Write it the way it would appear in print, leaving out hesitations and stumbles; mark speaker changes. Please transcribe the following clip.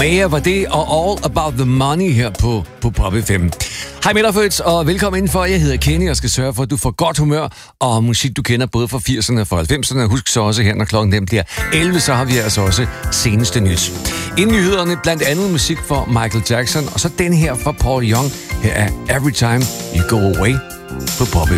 Speaker 1: Maya var det, og All About The Money her på Pop FM. Hej med dig, Føds, og velkommen indenfor. Jeg hedder Kenny og skal sørge for, at du får godt humør og musik, du kender både fra 80'erne og fra 90'erne. Husk så også her, når klokken nemt bliver 11, så har vi altså også seneste nyt. Inden nyhederne, blandt andet musik for Michael Jackson, og så den her fra Paul Young. Her er Every Time You Go Away på Pop FM.